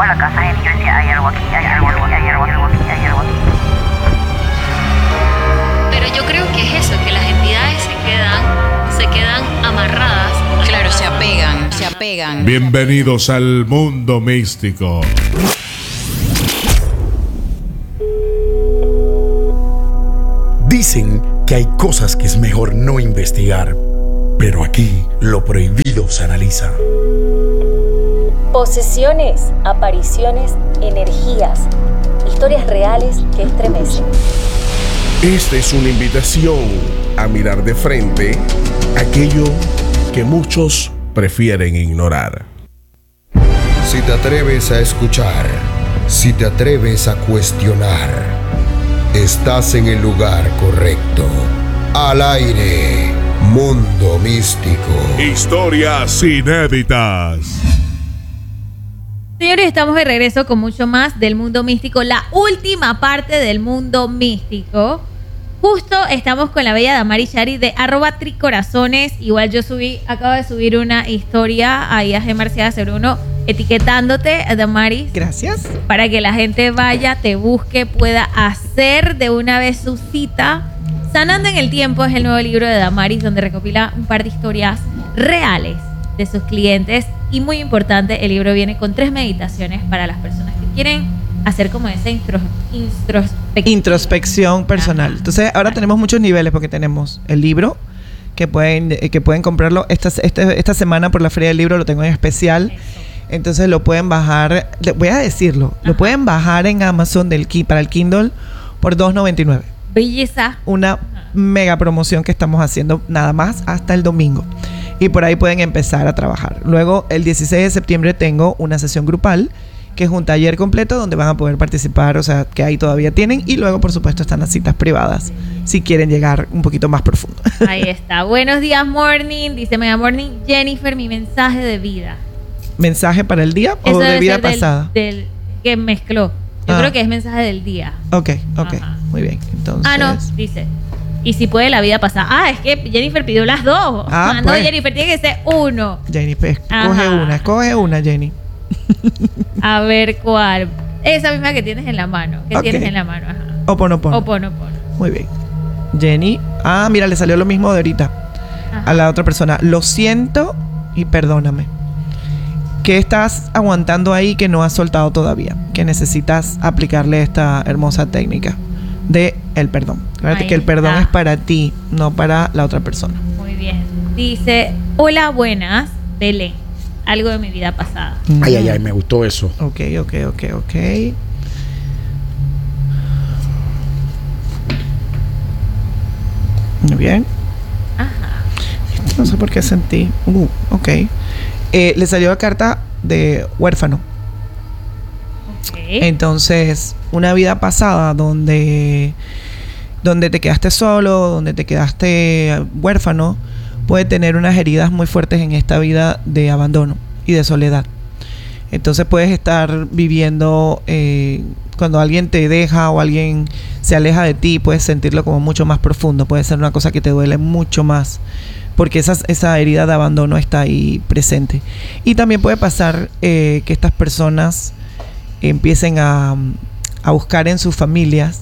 la casa de niños, hay algo aquí, hay algo aquí, hay algo aquí, hay algo aquí. Pero yo creo que es eso, que las entidades se quedan amarradas. Claro, se apegan. Bienvenidos al mundo místico. Dicen que hay cosas que es mejor no investigar, pero aquí lo prohibido se analiza. Posesiones, apariciones, energías, historias reales que estremecen. Esta es una invitación a mirar de frente aquello que muchos prefieren ignorar. Si te atreves a escuchar, si te atreves a cuestionar, estás en el lugar correcto. Al aire, Mundo Místico. Historias inéditas. Señores, estamos de regreso con mucho más del mundo místico, la última parte del mundo místico. Justo estamos con la bella Damaris Shari de @tricorazones. Igual yo acabo de subir una historia ahí a G.Marcial01 etiquetándote, Damaris. Gracias. Para que la gente vaya, te busque, pueda hacer de una vez su cita. Sanando en el Tiempo es el nuevo libro de Damaris, donde recopila un par de historias reales de sus clientes. Y muy importante, el libro viene con 3 meditaciones para las personas que quieren hacer como esa introspección personal. Ajá. Entonces ahora tenemos muchos niveles, porque tenemos el libro que pueden comprarlo esta semana por la Feria del Libro, lo tengo en especial. Eso. Entonces lo pueden bajar, voy a decirlo, lo pueden bajar en Amazon para el Kindle por $2.99. Belleza. Una mega promoción que estamos haciendo nada más hasta el domingo. Y por ahí pueden empezar a trabajar. Luego, el 16 de septiembre tengo una sesión grupal, que es un taller completo donde van a poder participar, o sea, que ahí todavía tienen. Y luego, por supuesto, están las citas privadas, si quieren llegar un poquito más profundo. Ahí está. Buenos días, morning. Dice Mega Morning, Jennifer, mi mensaje de vida. ¿Mensaje para el día o de vida pasada? Que mezcló. Yo creo que es mensaje del día. Ok. Ajá. Muy bien. Entonces... No, dice... Y si puede la vida pasada. Es que Jennifer pidió las 2. No, pues. Jennifer, tiene que ser 1. Jennifer, escoge una, Jenny. A ver cuál. Esa misma que tienes en la mano. Tienes en la mano. Ajá. Oponopono. Muy bien. Jenny. Mira, le salió lo mismo de ahorita. Ajá. A la otra persona. Lo siento y perdóname. ¿Qué estás aguantando ahí que no has soltado todavía? Que necesitas aplicarle esta hermosa técnica de el perdón. Acuérdate que el perdón es para ti, no para la otra persona. Muy bien. Dice, hola, buenas, Belén. Algo de mi vida pasada. Ay, me gustó eso. Ok. Muy bien. Ajá. No sé por qué sentí. Ok. Le salió la carta de huérfano. Entonces, una vida pasada donde te quedaste solo, donde te quedaste huérfano, puede tener unas heridas muy fuertes en esta vida de abandono y de soledad. Entonces puedes estar viviendo, cuando alguien te deja o alguien se aleja de ti, puedes sentirlo como mucho más profundo. Puede ser una cosa que te duele mucho más, porque esa herida de abandono está ahí presente. Y también puede pasar que estas personas empiecen a buscar en sus familias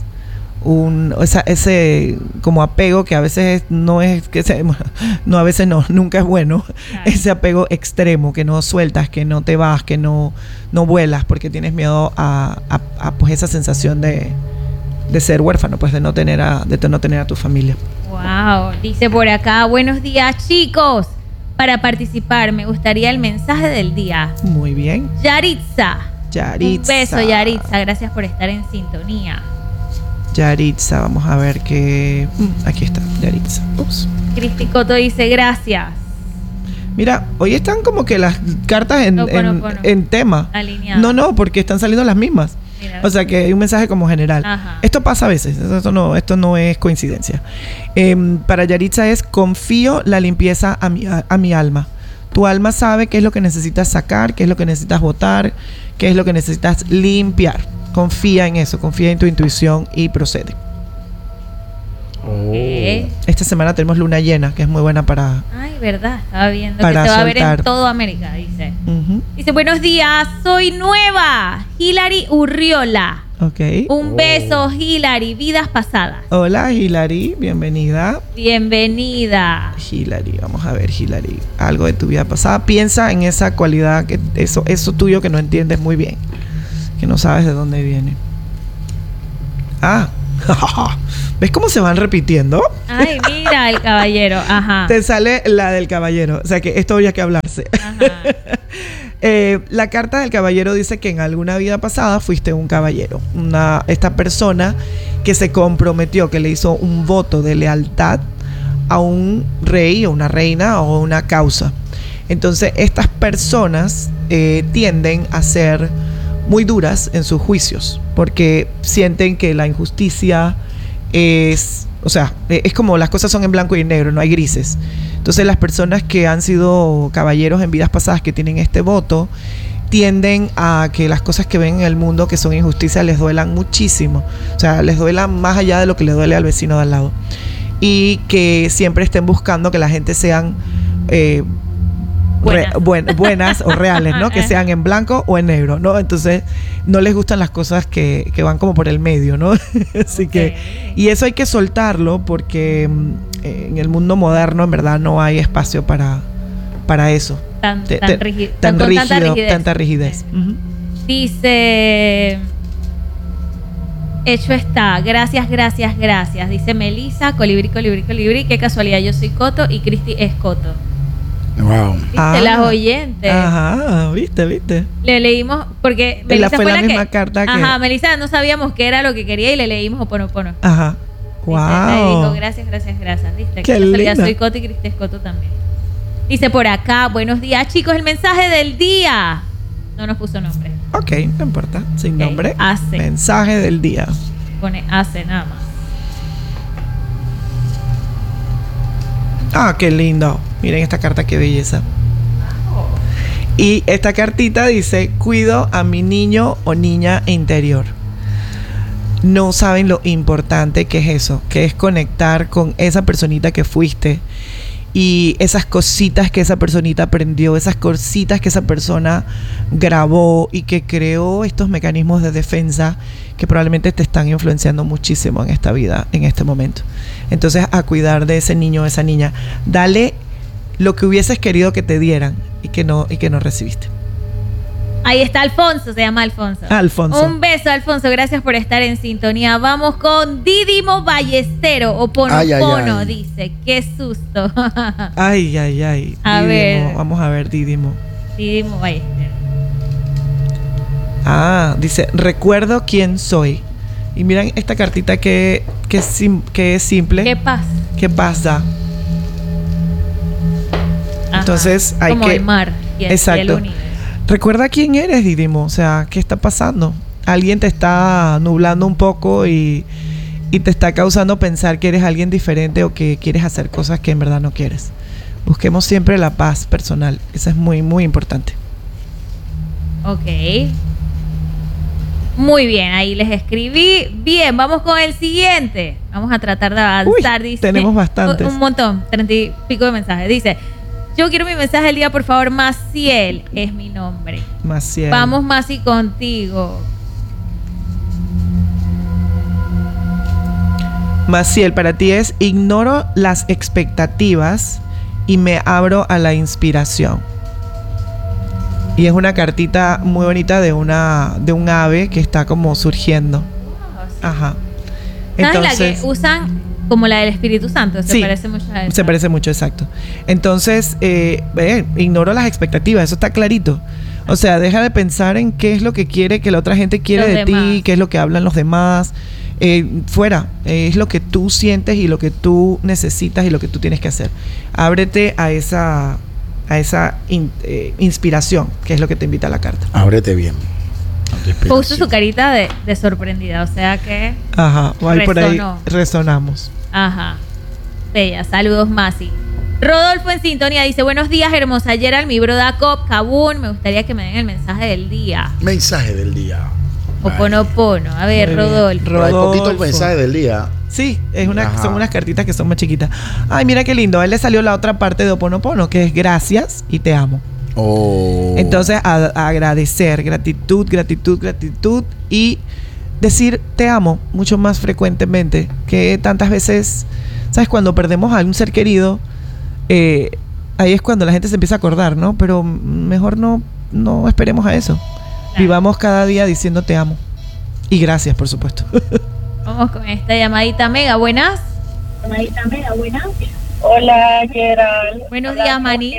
ese como apego que a veces nunca es bueno. Ese apego extremo, que no sueltas, que no te vas, que no vuelas porque tienes miedo a pues esa sensación de ser huérfano, pues de no tener a tu familia. Wow, dice por acá, buenos días, chicos. Para participar me gustaría el mensaje del día. Muy bien. Yaritza. Un beso, Yaritza. Gracias por estar en sintonía. Yaritza, vamos a ver qué... aquí está, Yaritza. Ups. Cristi Coto dice, gracias. Mira, hoy están como que las cartas en tema. Alineadas. No, porque están saliendo las mismas. Mira, o sea que hay un mensaje como general. Ajá. Esto pasa a veces, esto no es coincidencia. Para Yaritza es, confío la limpieza a mi alma. Tu alma sabe qué es lo que necesitas sacar, qué es lo que necesitas botar, qué es lo que necesitas limpiar. Confía en eso, confía en tu intuición y procede. Ok. Esta semana tenemos luna llena, que es muy buena para... Ay, verdad, estaba viendo Para que se va a ver soltar. en toda América, dice. Ujú. Dice, buenos días, soy nueva, Hilary Urriola. Ok. Un beso, Hilary, vidas pasadas. Hola, Hilary, bienvenida. Bienvenida. Hilary, vamos a ver, Hilary, algo de tu vida pasada. Piensa en esa cualidad, eso tuyo que no entiendes muy bien, que no sabes de dónde viene. Ah, ¿ves cómo se van repitiendo? Ay, mira, el caballero. Ajá. Te sale la del caballero, o sea que esto habría que hablarse. Ajá. La carta del caballero dice que en alguna vida pasada fuiste un caballero, esta persona que se comprometió, que le hizo un voto de lealtad a un rey o una reina o una causa. Entonces estas personas tienden a ser muy duras en sus juicios porque sienten que la injusticia es como las cosas son en blanco y en negro, no hay grises. Entonces las personas que han sido caballeros en vidas pasadas, que tienen este voto, tienden a que las cosas que ven en el mundo que son injusticia les duelan muchísimo. O sea, les duelan más allá de lo que le duele al vecino de al lado. Y que siempre estén buscando que la gente sean buenas o reales, ¿no? Que sean en blanco o en negro, ¿no? Entonces no les gustan las cosas que van como por el medio, ¿no? Así que, y eso hay que soltarlo porque en el mundo moderno en verdad no hay espacio para eso. Tanta rigidez. Uh-huh. Dice, hecho está, gracias. Dice Melissa, colibrí, qué casualidad, yo soy Coto y Cristi es Coto. Wow. Viste, las oyentes. Ajá, viste. Le leímos, porque Melissa fue la misma carta que... Ajá, Melissa no sabíamos qué era lo que quería y le leímos Oponopono. Ajá. Wow. Dice, dijo, gracias. Viste, qué que linda. soy Coto y Cristi es Coto también. Dice por acá, buenos días chicos, el mensaje del día. No nos puso nombre. Ok, no importa, sin nombre. Hace. Mensaje del día. Pone hace nada más. Ah, qué lindo. Miren esta carta, qué belleza. Y esta cartita dice, cuido a mi niño o niña interior. No saben lo importante que es eso, que es conectar con esa personita que fuiste y esas cositas que esa personita aprendió, esas cositas que esa persona grabó y que creó estos mecanismos de defensa que probablemente te están influenciando muchísimo en esta vida, en este momento. Entonces, a cuidar de ese niño o esa niña. Dale lo que hubieses querido que te dieran y que no recibiste. Ahí está Alfonso, se llama Alfonso. Alfonso. Un beso, Alfonso, gracias por estar en sintonía. Vamos con Didimo Ballestero, Oponopono, dice. Qué susto. Ay. A Didimo, ver. vamos a ver, Didimo. Didimo Ballestero. Dice, recuerdo quién soy. Y miren esta cartita que es simple. ¿Qué pasa? ¿Qué pasa? Ajá. Entonces hay como que... el mar y el Exacto. universo. Recuerda quién eres, Didimo. O sea, ¿qué está pasando? Alguien te está nublando un poco y te está causando pensar que eres alguien diferente o que quieres hacer cosas que en verdad no quieres. Busquemos siempre la paz personal. Eso es muy, muy importante. Ok. Muy bien, ahí les escribí. Bien, vamos con el siguiente. Vamos a tratar de avanzar. Uy, dice, tenemos bastantes. Un montón, 30 y pico de mensajes. Dice, yo quiero mi mensaje del día, por favor. Maciel es mi nombre. Maciel. Vamos, Masi, contigo. Maciel, para ti es: ignoro las expectativas y me abro a la inspiración. Y es una cartita muy bonita de un ave que está como surgiendo. Ajá. ¿Sabes la que usan como la del Espíritu Santo? Se parece mucho a esa. Se parece mucho, exacto. Entonces, ignoro las expectativas, eso está clarito. O sea, deja de pensar en qué es lo que quiere, que la otra gente quiere de ti, qué es lo que hablan los demás. Fuera, es lo que tú sientes y lo que tú necesitas y lo que tú tienes que hacer. Ábrete a esa inspiración, que es lo que te invita a la carta. Ábrete bien. Puso su carita de sorprendida, o sea que ajá, por ahí resonamos. Ajá, bella, saludos Masi. Rodolfo en sintonía dice, buenos días hermosa Gerald, mi broda Cop, Kabun, me gustaría que me den el mensaje del día. Mensaje del día. Oponopono. A ver, Muy bien. Rodolfo. Pero hay poquito el Rodolfo. mensaje del día. Sí, Ajá. son unas cartitas que son más chiquitas. Ay, mira qué lindo. A él le salió la otra parte de Oponopono, que es gracias y te amo. Oh. Entonces, agradecer, gratitud y decir te amo mucho más frecuentemente. Que tantas veces, ¿sabes? Cuando perdemos a un ser querido, ahí es cuando la gente se empieza a acordar, ¿no? Pero mejor no esperemos a eso. Claro. Vivamos cada día diciendo te amo. Y gracias, por supuesto. Vamos con esta llamadita mega. Buenas. Hola, Gerald. Buenos días, Mani.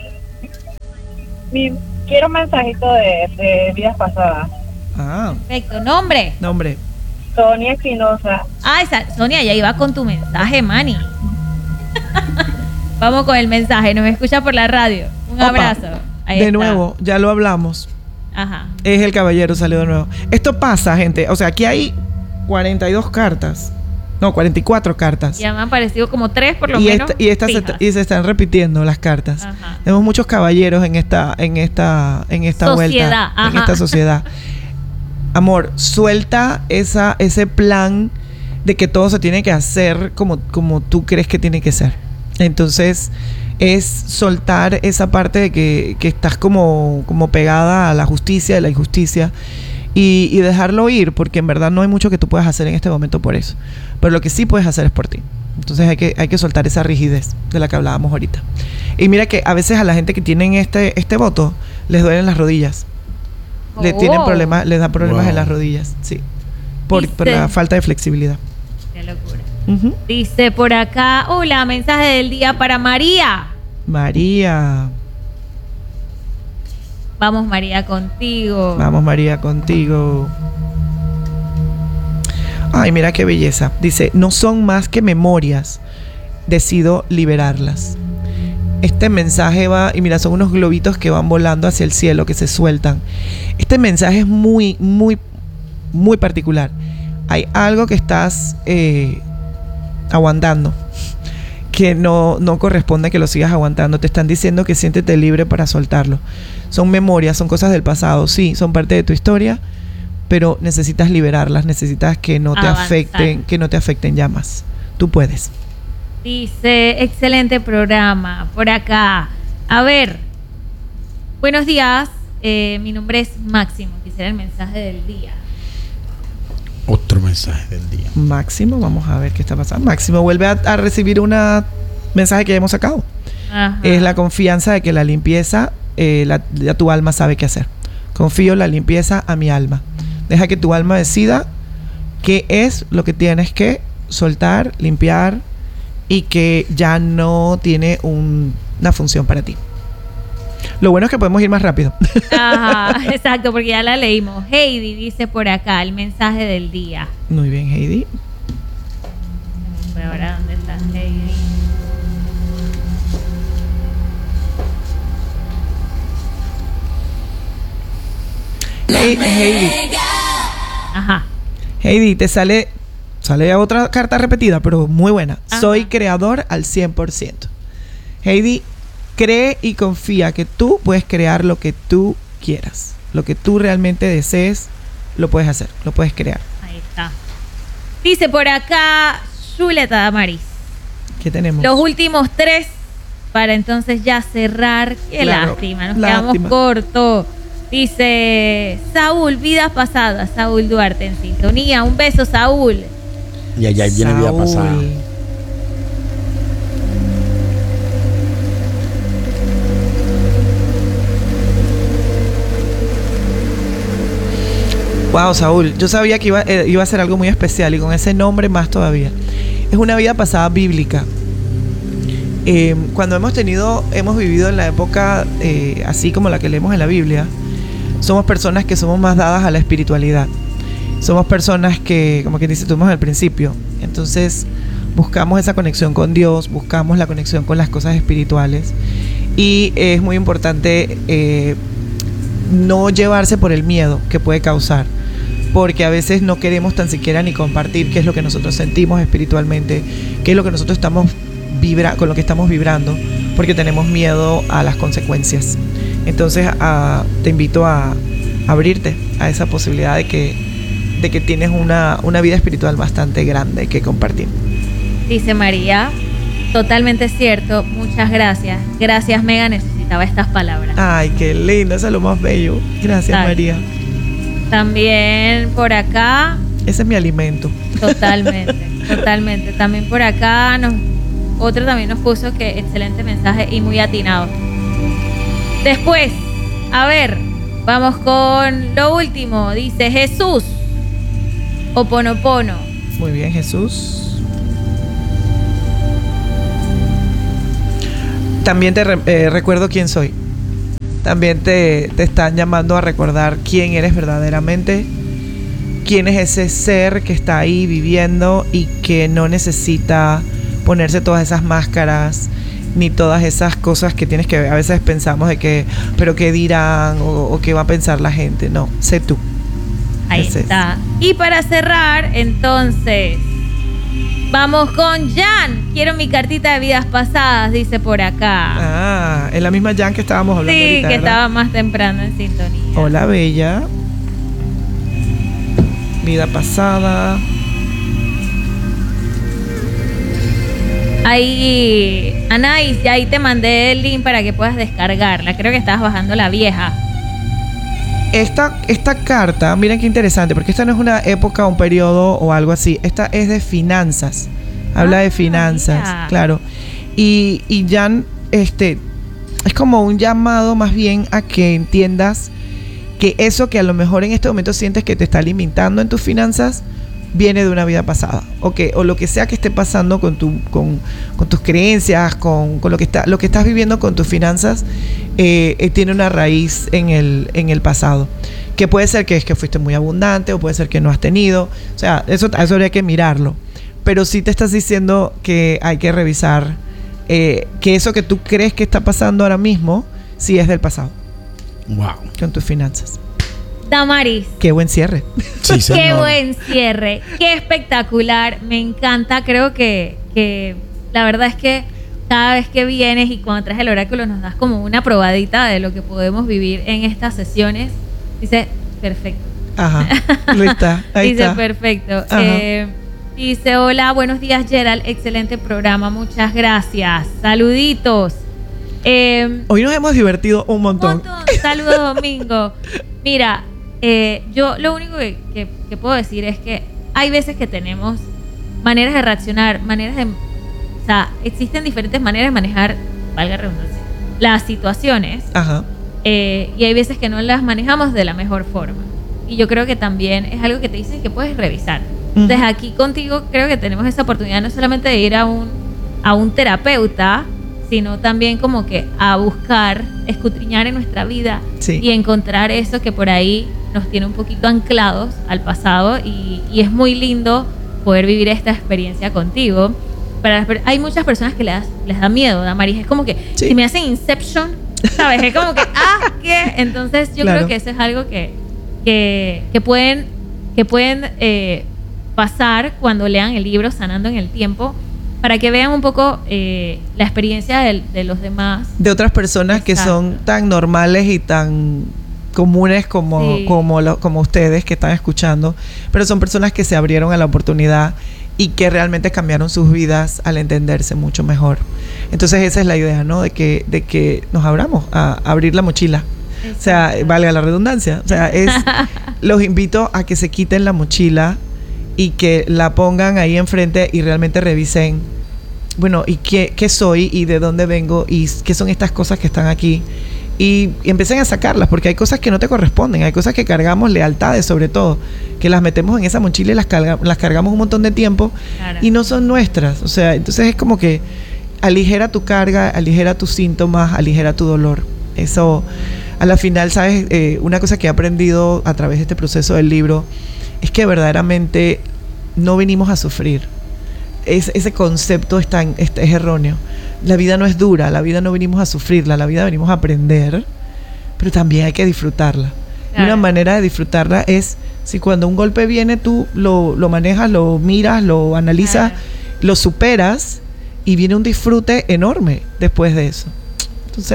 Quiero un mensajito de vidas pasadas. Ah, Perfecto. ¿Nombre? nombre. Sonia Espinosa. Ah, Sonia, ya iba con tu mensaje, Mani. Vamos con el mensaje. Nos escucha por la radio. Un Opa, abrazo. Ahí de está. nuevo, ya lo hablamos. Ajá. Es el caballero, salió de nuevo. Esto pasa, gente. O sea, aquí hay 42 cartas. No, 44 cartas. Ya me han parecido como 3 por lo Y, menos. esta se están repitiendo las cartas. Ajá. Tenemos muchos caballeros en esta Sociedad, vuelta, en ajá. esta sociedad. Amor, suelta ese plan de que todo se tiene que hacer como tú crees que tiene que ser. Entonces, es soltar esa parte de que estás como pegada a la justicia, a la injusticia, y dejarlo ir, porque en verdad no hay mucho que tú puedas hacer en este momento por eso. Pero lo que sí puedes hacer es por ti. Entonces hay que soltar esa rigidez de la que hablábamos ahorita. Y mira que a veces a la gente que tienen este voto les duelen las rodillas. Les da problemas en las rodillas, sí. Por la falta de flexibilidad. Qué locura. Dice por acá, hola, mensaje del día para María. María. Vamos, María, contigo. Vamos, María, contigo. Ay, mira qué belleza. Dice, no son más que memorias. Decido liberarlas. Este mensaje va, y mira, son unos globitos que van volando hacia el cielo, que se sueltan. Este mensaje es muy, muy, muy particular. Hay algo que estás aguantando, que no corresponde que lo sigas aguantando. Te están diciendo que siéntete libre para soltarlo. Son memorias, son cosas del pasado, sí, son parte de tu historia, pero necesitas liberarlas, necesitas que no te afecten ya más. Tú puedes. Dice, excelente programa por acá. A ver, buenos días, mi nombre es Máximo, quisiera el mensaje del día. Otro mensaje del día. Máximo, vamos a ver qué está pasando. Máximo vuelve a recibir un mensaje que ya hemos sacado. Ajá. Es la confianza de que la limpieza, ya tu alma sabe qué hacer. Confío la limpieza a mi alma. Deja que tu alma decida qué es lo que tienes que soltar, limpiar, y que ya no tiene una función para ti. Lo bueno es que podemos ir más rápido. Ajá, exacto, porque ya la leímos. Heidi dice por acá el mensaje del día. Muy bien, Heidi. Ahora, ¿dónde está Heidi? Heidi. Ajá. Heidi, te sale otra carta repetida, pero muy buena. Ajá. Soy creador al 100%. Heidi, cree y confía que tú puedes crear lo que tú quieras. Lo que tú realmente desees, lo puedes hacer, lo puedes crear. Ahí está. Dice por acá Julieta Damaris. ¿Qué tenemos? Los últimos 3 para entonces ya cerrar. Qué Claro, lástima, nos lástima. quedamos cortos. Dice Saúl, vidas pasadas, Saúl Duarte en sintonía. Un beso, Saúl. Y allá viene vida pasada. Wow, Saúl, yo sabía que iba a ser algo muy especial, y con ese nombre más todavía. Es una vida pasada bíblica. Cuando hemos vivido en la época así como la que leemos en la Biblia, somos personas que somos más dadas a la espiritualidad. Somos personas que, como que dice, tuvimos al principio. Entonces buscamos esa conexión con Dios, buscamos la conexión con las cosas espirituales. Y es muy importante no llevarse por el miedo que puede causar, porque a veces no queremos tan siquiera ni compartir qué es lo que nosotros sentimos espiritualmente, qué es lo que nosotros estamos con lo que estamos vibrando, porque tenemos miedo a las consecuencias. Entonces te invito a abrirte a esa posibilidad de que que tienes una vida espiritual bastante grande que compartir. Dice María, totalmente cierto, muchas gracias. Gracias, Mega, necesitaba estas palabras. Ay, qué lindo, eso es lo más bello. Gracias, Ay. María. También por acá, Ese es mi alimento. totalmente, totalmente. También por acá, otro también nos puso que excelente mensaje y muy atinado. Después, a ver, vamos con lo último. Dice Jesús, Oponopono. Muy bien, Jesús. También te recuerdo quién soy. También te están llamando a recordar quién eres verdaderamente, quién es ese ser que está ahí viviendo y que no necesita ponerse todas esas máscaras ni todas esas cosas que tienes que, a veces pensamos de que, pero qué dirán o qué va a pensar la gente. No, sé tú. Ahí Ese está. Y para cerrar, entonces, vamos con Jan. Quiero mi cartita de vidas pasadas, dice por acá. Ah, es la misma Jan que estábamos hablando Sí, ahorita, que ¿verdad? estaba más temprano en sintonía. Hola, bella. Vida pasada. Ahí, Anais, ya ahí te mandé el link para que puedas descargarla. Creo que estabas bajando la vieja. Esta carta, miren qué interesante, porque esta no es una época, un periodo o algo así. Esta es de finanzas. Habla de finanzas, mira. claro. Y Jan, es como un llamado más bien a que entiendas que eso que a lo mejor en este momento sientes que te está limitando en tus finanzas viene de una vida pasada, o lo que sea que esté pasando con tus creencias, con lo que estás viviendo con tus finanzas, tiene una raíz en el pasado, que puede ser que es que fuiste muy abundante o puede ser que no has tenido, o sea, eso habría que mirarlo, pero sí te estás diciendo que hay que revisar que eso que tú crees que está pasando ahora mismo sí es del pasado. Wow. Con tus finanzas. Damaris. Qué buen cierre. Sí, Qué señor. buen cierre, qué espectacular, me encanta. Creo que la verdad es que cada vez que vienes y cuando traes el oráculo nos das como una probadita de lo que podemos vivir en estas sesiones. Dice, perfecto. Ajá, ahí está, ahí Dice, está. perfecto. Ajá. Dice, hola, buenos días, Gerald, excelente programa, muchas gracias. Saluditos. Hoy nos hemos divertido un montón. Saludos, Domingo. Mira, yo lo único que puedo decir es que hay veces que tenemos maneras de reaccionar, o sea, existen diferentes maneras de manejar, valga la redundancia, las situaciones. Ajá. Y hay veces que no las manejamos de la mejor forma. Y yo creo que también es algo que te dicen que puedes revisar. Entonces aquí contigo creo que tenemos esa oportunidad no solamente de ir a un terapeuta, sino también como que a buscar, escudriñar en nuestra vida, sí, y encontrar eso que por ahí nos tiene un poquito anclados al pasado, y es muy lindo poder vivir esta experiencia contigo. Hay muchas personas que les da miedo, Damaris, es como que si me hacen Inception, ¿sabes? Es como que, ¿qué? Entonces yo Claro. creo que eso es algo que pueden pasar cuando lean el libro Sanando en el Tiempo, para que vean un poco la experiencia de los demás. De otras personas que son tan normales y tan comunes como ustedes que están escuchando, pero son personas que se abrieron a la oportunidad y que realmente cambiaron sus vidas al entenderse mucho mejor. Entonces esa es la idea, ¿no? De que nos abramos a abrir la mochila. O sea, valga la redundancia. O sea, los invito a que se quiten la mochila y que la pongan ahí enfrente y realmente revisen, bueno, ¿y qué soy y de dónde vengo y qué son estas cosas que están aquí? Y empiecen a sacarlas, porque hay cosas que no te corresponden, hay cosas que cargamos, lealtades sobre todo, que las metemos en esa mochila y las cargamos un montón de tiempo, claro, y no son nuestras. O sea, entonces es como que aligera tu carga, aligera tus síntomas, aligera tu dolor. Eso, a la final, ¿sabes? Una cosa que he aprendido a través de este proceso del libro es que verdaderamente no venimos a sufrir. Ese concepto es erróneo. La vida no es dura, la vida no venimos a sufrirla, la vida venimos a aprender, pero también hay que disfrutarla. Claro. Y una manera de disfrutarla es, si cuando un golpe viene tú lo manejas, lo miras, lo analizas, claro, lo superas y viene un disfrute enorme después de eso. Entonces,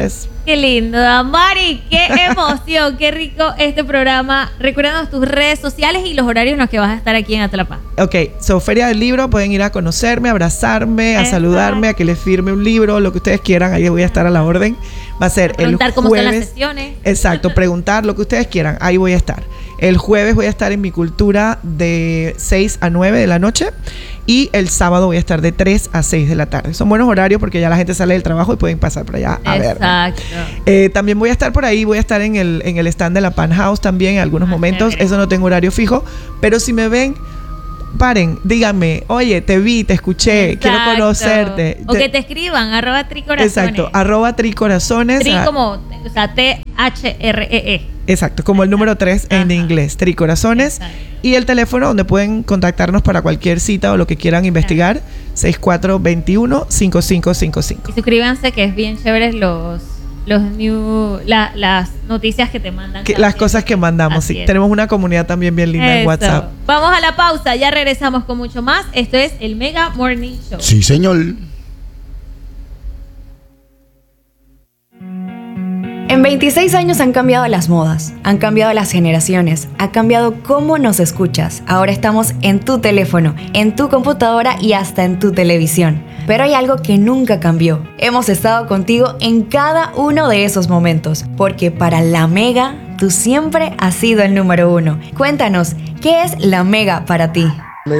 Qué lindo, Damari, qué emoción, qué rico este programa. Recuérdanos tus redes sociales y los horarios en los que vas a estar aquí en Atlapa. Ok, Feria del Libro, pueden ir a conocerme, a abrazarme, a saludarme, a que les firme un libro, lo que ustedes quieran, ahí voy a estar a la orden. Va a ser el jueves. Cómo son las sesiones. Exacto, preguntar lo que ustedes quieran, ahí voy a estar. El jueves voy a estar en Mi Cultura de 6 a 9 de la noche y el sábado voy a estar de 3 a 6 de la tarde. Son buenos horarios porque ya la gente sale del trabajo y pueden pasar por allá a ver. Exacto. También voy a estar por ahí, voy a estar en el stand de la Pan House también en algunos momentos. Eso no tengo horario fijo, pero si me ven, paren, díganme, oye, te vi, te escuché, Exacto. quiero conocerte. O que te escriban, @tricorazones. Exacto, @tricorazones. Tri como, o sea, THREE. Exacto, como el número 3 en inglés, Tricorazones. Exacto. Y el teléfono donde pueden contactarnos para cualquier cita o lo que quieran investigar, 6421-5555. Y suscríbanse, que es bien chéveres las noticias que te mandan. Las cosas que mandamos, Así sí. es. Tenemos una comunidad también bien linda en WhatsApp. Vamos a la pausa, ya regresamos con mucho más. Esto es el Mega Morning Show. Sí, señor. En 26 años han cambiado las modas, han cambiado las generaciones, ha cambiado cómo nos escuchas. Ahora estamos en tu teléfono, en tu computadora y hasta en tu televisión. Pero hay algo que nunca cambió. Hemos estado contigo en cada uno de esos momentos, porque para La Mega, tú siempre has sido el número 1. Cuéntanos, ¿qué es La Mega para ti? La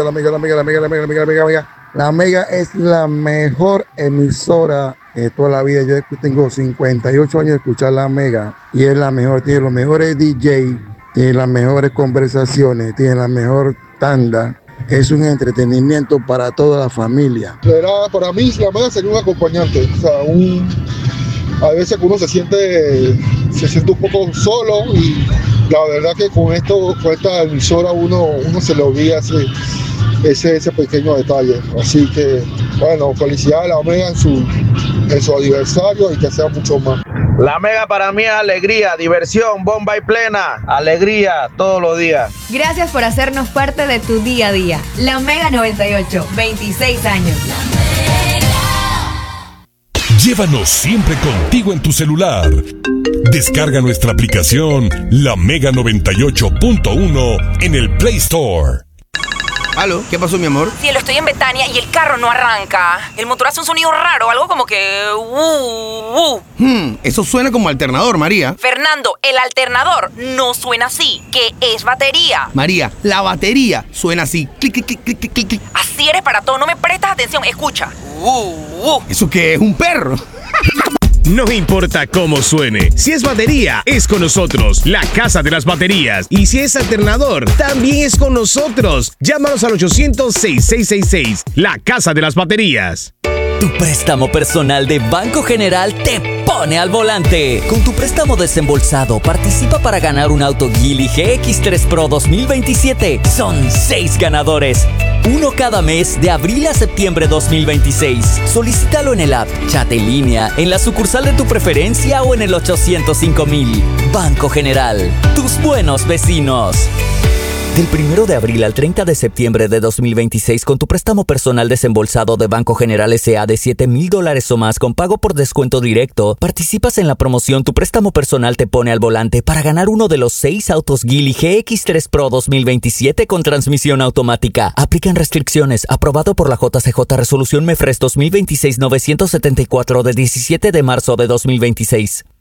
Mega es la mejor emisora de toda la vida. Yo tengo 58 años de escuchar La Mega y es la mejor. Tiene los mejores DJ, tiene las mejores conversaciones, tiene la mejor tanda. Es un entretenimiento para toda la familia. Para mí La Mega sería un acompañante. O sea, a veces uno se siente un poco solo y la verdad que con esta emisora uno se le olvida ese pequeño detalle. Así que, bueno, felicidades a La Mega en su aniversario y que sea mucho más. La Mega para mí es alegría, diversión, bomba y plena, alegría todos los días. Gracias por hacernos parte de tu día a día. La Mega 98, 26 años. Llévanos siempre contigo en tu celular. Descarga nuestra aplicación La Mega 98.1 en el Play Store. ¿Aló? ¿Qué pasó, mi amor? Cielo, estoy en Betania y el carro no arranca. El motor hace un sonido raro, algo como que... Eso suena como alternador, María. Fernando, el alternador no suena así, que es batería. María, la batería suena así. Clic, clic, clic, clic, clic, clic. Así eres para todo, no me prestas atención, escucha. ¿Eso qué es? ¿Un perro? No importa cómo suene, si es batería, es con nosotros, la Casa de las Baterías. Y si es alternador, también es con nosotros. Llámanos al 800-6666, la Casa de las Baterías. Tu préstamo personal de Banco General te pone al volante. Con tu préstamo desembolsado, participa para ganar un auto Geely GX3 Pro 2027. Son 6 ganadores. Uno cada mes de abril a septiembre 2026. Solicítalo en el app, chat en línea, en la sucursal de tu preferencia o en el 805,000. Banco General, tus buenos vecinos. Del 1 de abril al 30 de septiembre de 2026, con tu préstamo personal desembolsado de Banco General S.A. de $7,000 o más con pago por descuento directo, participas en la promoción Tu préstamo personal te pone al volante para ganar uno de los 6 autos Geely GX3 Pro 2027 con transmisión automática. Aplican restricciones. Aprobado por la JCJ Resolución MEFRES 2026-974 del 17 de marzo de 2026.